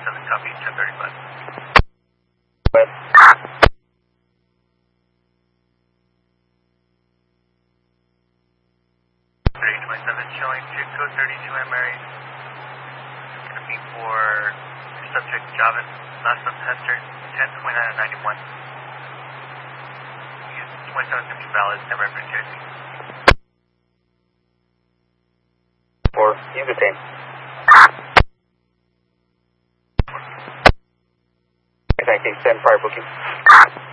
27 copy, 1035. West. 3027 showing to code 32 Mary. Looking for subject Javin, last name Hester, 1029 91. 27 seems valid, never been chasing. 4, he's detained. Thank you, send prior booking.